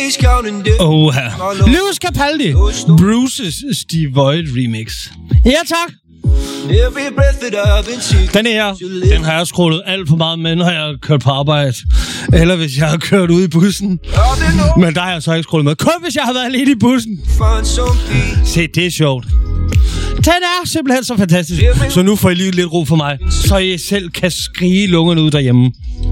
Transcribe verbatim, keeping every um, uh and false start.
Oh, her. Lewis Capaldi. Bruce's Steve Void remix. Ja, tak. Den her, den har jeg scrollet alt for meget med, når jeg har kørt på arbejde. Eller hvis jeg har kørt ude i bussen. Men der har jeg så ikke scrollet med. Kun hvis jeg har været alene i bussen. Se, det er sjovt. Den er simpelthen så fantastisk. Så nu får I lige lidt ro for mig, så I selv kan skrige lungerne ud derhjemme.